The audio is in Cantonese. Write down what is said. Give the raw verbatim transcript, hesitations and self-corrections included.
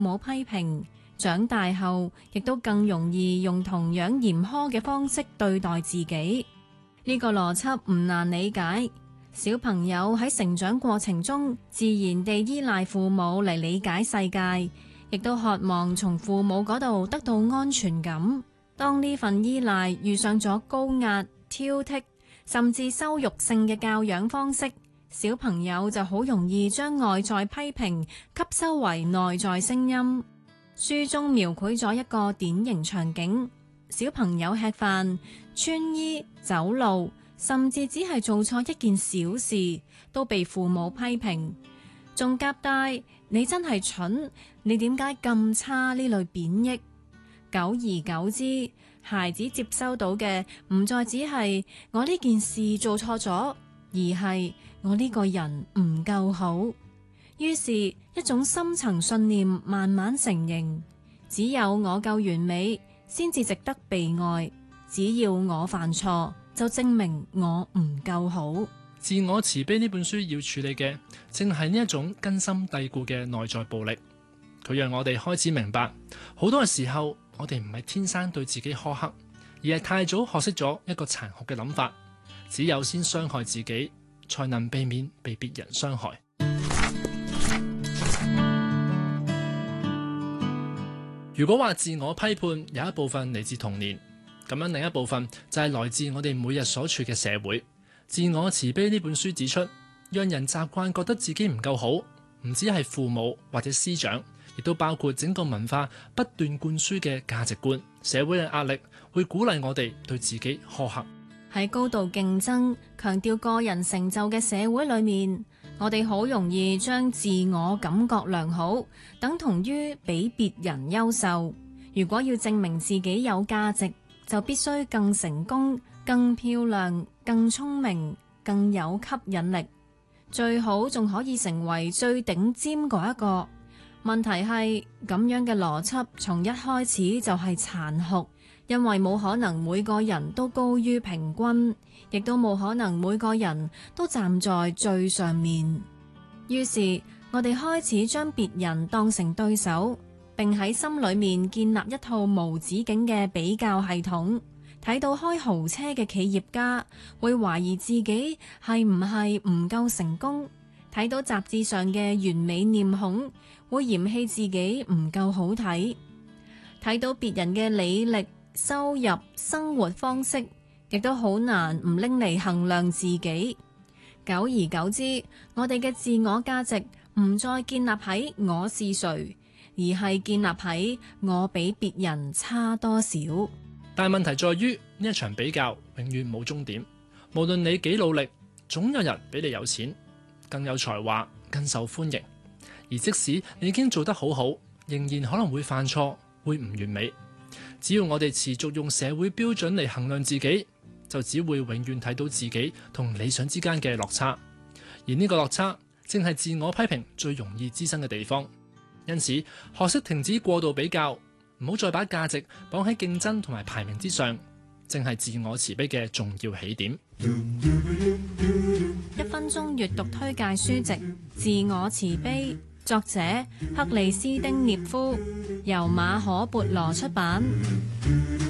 冇批評，長大後亦都更容易用同樣嚴苛嘅方式對待自己。呢個邏輯唔難理解。小朋友喺成長過程中，自然地依賴父母嚟理解世界，亦都渴望從父母嗰度得到安全感。當呢份依賴遇上咗高壓、挑剔，甚至羞辱性嘅教養方式，小朋友就好容易將外在批評吸收為內在聲音。書中描繪咗一個典型場景：小朋友吃飯、穿衣、走路，甚至只係做錯一件小事，都被父母批評，仲夾帶你真係蠢，你點解咁差呢類貶抑。久而久之，孩子接收到嘅唔再只係我呢件事做錯咗，而係我呢個人唔夠好。於是，一種深層信念慢慢成形：只有我夠完美，先至值得被愛。只要我犯錯，就證明我唔夠好。 自我慈悲呢本書要處理嘅，正係呢一種根深蒂固嘅內在暴力。佢讓我哋開始明白，好多嘅時候，我哋唔係天生對自己苛刻，而係太早學識咗一個殘酷嘅諗法。只有先傷害自己，才能避免被別人傷害。如果話自我批判有一部分嚟自童年，咁樣另一部分就係來自我哋每日所處嘅社會。自我慈悲呢本書指出，讓人習慣覺得自己唔夠好，唔止係父母或者師長，亦都包括整個文化不斷灌輸嘅價值觀。社會嘅壓力會鼓勵我哋對自己苛刻。 喺高度競爭、強調個人成就嘅社會裏面，我哋好容易將自我感覺良好等同於比別人優秀。如果要證明自己有價值，就必須更成功、更漂亮、更聰明、更有吸引力，最好仲可以成為最頂尖嗰一個。問題係咁樣嘅邏輯從一開始就係殘酷，因為冇可能每個人都高於平均，亦都冇可能每個人都站在最上面。於是我哋開始將別人當成對手，並喺心裏面建立一套無止境嘅比較系統。睇到開豪車嘅企業家，會懷疑自己係唔係唔夠成功；睇到雜誌上嘅完美臉孔，會嫌棄自己唔夠好睇；睇到別人嘅履歷、收入、生活方式，亦都好難唔拎嚟衡量自己。久而久之，我哋嘅自我價值唔再建立喺我是誰，而係建立喺我比別人差多少。 但問題在於呢一場比較永遠冇終點，無論你幾努力，總有人比你有錢、更有才華、更受歡迎。而即使你已經做得好好，仍然可能會犯錯，會唔完美。只要我哋持續用社會標準嚟衡量自己，就只會永遠睇到自己同理想之間嘅落差。而呢個落差正係自我批評最容易滋生嘅地方。因此，學識停止過度比較，唔好再把價值綁喺競爭同埋排名之上，正係自我慈悲嘅重要起點。 一分鐘閱讀推介書籍《自我慈悲》，作者克里斯丁涅夫，由馬可孛羅出版。